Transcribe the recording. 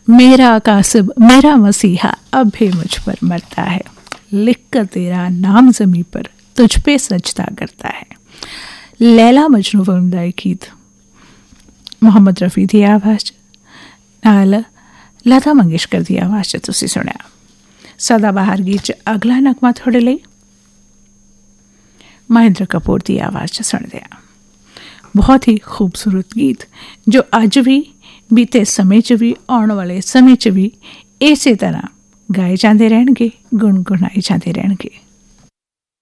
मेरा कासिब मेरा मसीहा अब भी मुझ पर मरता है, लिख कर तेरा नाम ज़मीं पर तुझ पे सजदा करता है। लैला मजनू फिल्म ਦਾ ਗੀਤ ਮੁਹੰਮਦ ਰਫੀ ਦੀ ਆਵਾਜ਼ ਨਾਲ ਲਤਾ ਮੰਗੇਸ਼ਕਰ ਦੀ ਆਵਾਜ਼ 'ਚ ਤੁਸੀਂ ਸੁਣਿਆ। ਸਦਾ ਬਹਾਰ ਗੀਤ 'ਚ ਅਗਲਾ ਨਗਮਾ ਤੁਹਾਡੇ ਲਈ ਮਹਿੰਦਰ ਕਪੂਰ ਦੀ ਆਵਾਜ਼ 'ਚ ਸੁਣਦੇ ਹਾਂ। ਬਹੁਤ ਹੀ ਖੂਬਸੂਰਤ ਗੀਤ ਜੋ ਅੱਜ ਵੀ ਬੀਤੇ ਸਮੇਂ 'ਚ ਵੀ ਆਉਣ ਵਾਲੇ ਸਮੇਂ 'ਚ ਵੀ ਇਸੇ ਤਰ੍ਹਾਂ ਗਾਏ ਜਾਂਦੇ ਰਹਿਣਗੇ, ਗੁਣਗੁਣਾਏ ਜਾਂਦੇ ਰਹਿਣਗੇ।